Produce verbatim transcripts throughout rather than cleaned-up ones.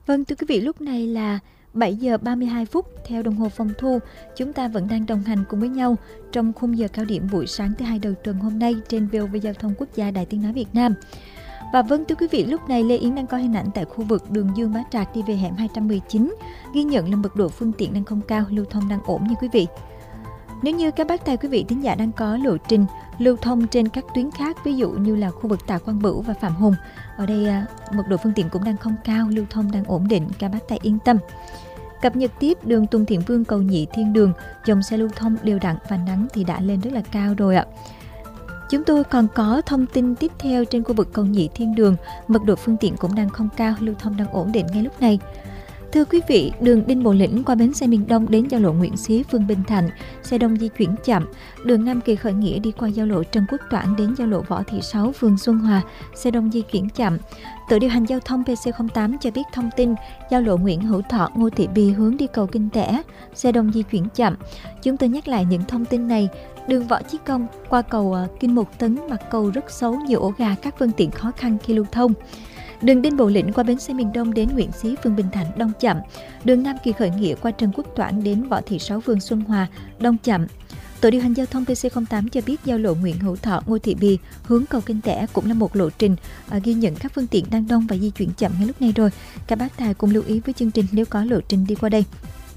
Vâng, thưa quý vị, lúc này là bảy giờ ba mươi hai phút theo đồng hồ phòng thu. Chúng ta vẫn đang đồng hành cùng với nhau trong khung giờ cao điểm buổi sáng thứ hai đầu tuần hôm nay trên vê o vê Giao thông Quốc gia Đài Tiếng nói Việt Nam. Và vâng, thưa quý vị, lúc này Lê Yến đang có hình ảnh tại khu vực đường Dương Bá Trạc đi về hẻm hai trăm mười chín, ghi nhận là mật độ phương tiện đang không cao, lưu thông đang ổn nha quý vị. Nếu như các bác tài quý vị thính giả đang có lộ trình lưu thông trên các tuyến khác, ví dụ như là khu vực Tạ Quang Bửu và Phạm Hùng, ở đây à, mật độ phương tiện cũng đang không cao, lưu thông đang ổn định, các bác tài yên tâm. Cập nhật tiếp đường Tuần Thiện Vương Cầu Nhị Thiên Đường, dòng xe lưu thông đều đặn và nắng thì đã lên rất là cao rồi ạ. Chúng tôi còn có thông tin tiếp theo trên khu vực Cầu Nhị Thiên Đường, mật độ phương tiện cũng đang không cao, lưu thông đang ổn định ngay lúc này. Thưa quý vị, đường Đinh Bộ Lĩnh qua bến xe miền Đông đến giao lộ Nguyễn Xí, phường Bình Thạnh, xe đông di chuyển chậm. Đường Nam Kỳ Khởi Nghĩa đi qua giao lộ Trần Quốc Toản đến giao lộ Võ Thị Sáu, phường Xuân Hòa, xe đông di chuyển chậm. Tổ điều hành giao thông pê xê không tám cho biết thông tin giao lộ Nguyễn Hữu Thọ, Ngô Thị Bì hướng đi cầu Kinh Tẻ, xe đông di chuyển chậm. Chúng tôi nhắc lại những thông tin này. Đường Võ Chí Công qua cầu Kinh Một Tấn, mặt cầu rất xấu, nhiều ổ gà, các phương tiện khó khăn khi lưu thông. Đường Đinh Bộ Lĩnh qua bến xe miền Đông đến Nguyễn Xí, phường Bình Thạnh, đông chậm. Đường Nam Kỳ Khởi Nghĩa qua Trần Quốc Toản đến Võ Thị Sáu, phường Xuân Hòa, đông chậm. Tổ điều hành giao thông pê xê không tám cho biết giao lộ Nguyễn Hữu Thọ, Ngô Thị Bì hướng cầu Kinh Tẻ cũng là một lộ trình à, ghi nhận các phương tiện đang đông và di chuyển chậm ngay lúc này rồi. Các bác tài cùng lưu ý với chương trình nếu có lộ trình đi qua đây.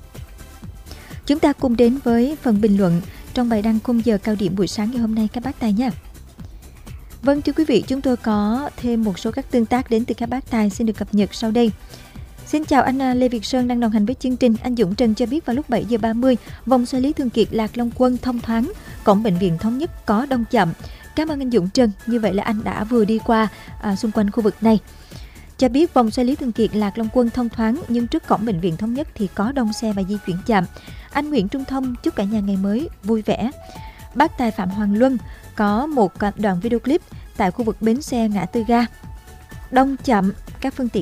Chúng ta cùng đến với phần bình luận trong bài đăng khung giờ cao điểm buổi sáng ngày hôm nay các bác tài nha. Vâng, thưa quý vị, chúng tôi có thêm một số các tương tác đến từ các bác tài xin được cập nhật sau đây. Xin chào anh Lê Việt Sơn đang đồng hành với chương trình. Anh Dũng Trần cho biết vào lúc bảy giờ ba mươi, vòng xoay Lý Thường Kiệt Lạc Long Quân thông thoáng, cổng bệnh viện Thống Nhất có đông chậm. Cảm ơn anh Dũng Trần, như vậy là anh đã vừa đi qua à, xung quanh khu vực này. Cho biết vòng xoay Lý Thường Kiệt Lạc Long Quân thông thoáng nhưng trước cổng bệnh viện Thống Nhất thì có đông xe và di chuyển chậm. Anh Nguyễn Trung Thông chúc cả nhà ngày mới vui vẻ. Bác tài Phạm Hoàng Luân có một đoạn video clip tại khu vực bến xe ngã tư ga. Đông chậm, các phương tiện